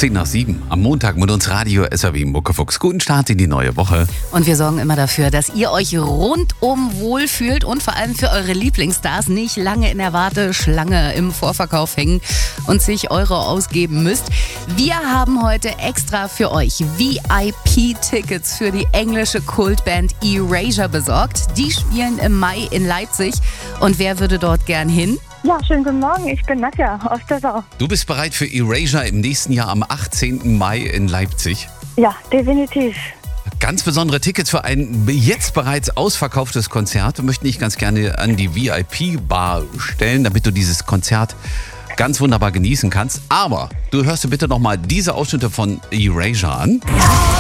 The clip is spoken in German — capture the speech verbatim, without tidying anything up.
zehn nach sieben am Montag mit uns Radio S R W Muckefuchs. Guten Start in die neue Woche. Und wir sorgen immer dafür, dass ihr euch rundum wohlfühlt und vor allem für eure Lieblingsstars nicht lange in der Warteschlange im Vorverkauf hängen und sich Euro ausgeben müsst. Wir haben heute extra für euch V I P-Tickets für die englische Kultband Erasure besorgt. Die spielen im Mai in Leipzig. Und wer würde dort gern hin? Ja, schönen guten Morgen, ich bin Nadja aus Dessau. Du bist bereit für Erasure im nächsten Jahr am achtzehnten Mai in Leipzig? Ja, definitiv. Ganz besondere Tickets für ein jetzt bereits ausverkauftes Konzert. Wir möchten dich ganz gerne an die V I P-Bar stellen, damit du dieses Konzert ganz wunderbar genießen kannst. Aber du hörst dir bitte nochmal diese Ausschnitte von Erasure an.